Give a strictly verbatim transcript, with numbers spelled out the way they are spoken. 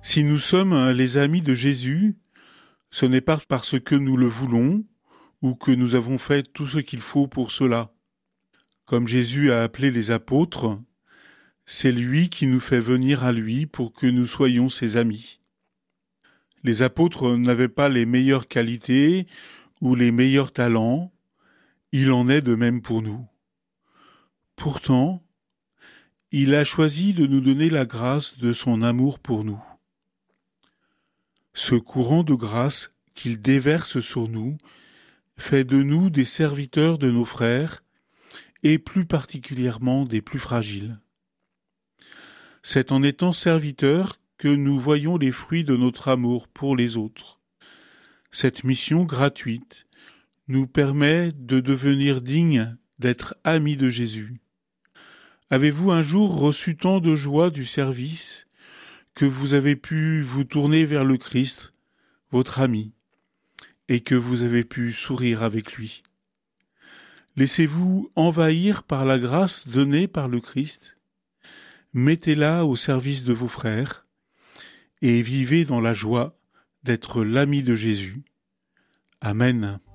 Si nous sommes les amis de Jésus, ce n'est pas parce que nous le voulons ou que nous avons fait tout ce qu'il faut pour cela. Comme Jésus a appelé les apôtres, c'est lui qui nous fait venir à lui pour que nous soyons ses amis. Les apôtres n'avaient pas les meilleures qualités ou les meilleurs talents, il en est de même pour nous. Pourtant, il a choisi de nous donner la grâce de son amour pour nous. Ce courant de grâce qu'il déverse sur nous fait de nous des serviteurs de nos frères et plus particulièrement des plus fragiles. C'est en étant serviteurs que nous voyons les fruits de notre amour pour les autres. Cette mission gratuite nous permet de devenir dignes d'être amis de Jésus. Avez-vous un jour reçu tant de joie du service que vous avez pu vous tourner vers le Christ, votre ami, et que vous avez pu sourire avec lui? Laissez-vous envahir par la grâce donnée par le Christ. Mettez-la au service de vos frères et vivez dans la joie d'être l'ami de Jésus. Amen.